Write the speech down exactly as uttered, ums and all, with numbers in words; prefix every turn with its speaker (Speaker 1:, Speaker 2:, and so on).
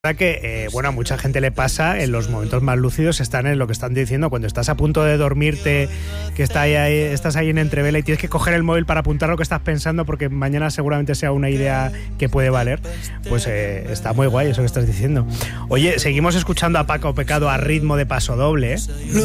Speaker 1: Que eh, bueno, a mucha gente le pasa en los momentos más lúcidos, están en lo que están diciendo, cuando estás a punto de dormirte, que está ahí, ahí, estás ahí en entrevela y tienes que coger el móvil para apuntar lo que estás pensando porque mañana seguramente sea una idea que puede valer. Pues eh, está muy guay eso que estás diciendo. Oye, seguimos escuchando a Paco Pecado a ritmo de paso doble, ¿eh?